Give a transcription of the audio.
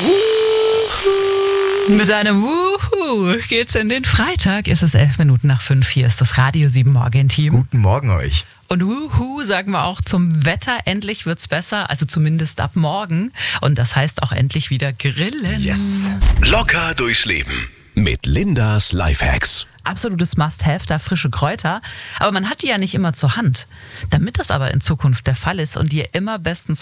Mit einem Wuhu geht's in den Freitag. Es ist 11 Minuten nach 5. Hier ist das Radio 7 Morgen-Team. Guten Morgen euch. Und Wuhu sagen wir auch zum Wetter. Endlich wird's besser, also zumindest ab morgen. Und das heißt auch endlich wieder grillen. Yes. Locker durchs Leben mit Lindas Lifehacks. Absolutes Must-Have, da frische Kräuter. Aber man hat die ja nicht immer zur Hand. Damit das aber in Zukunft der Fall ist und ihr immer bestens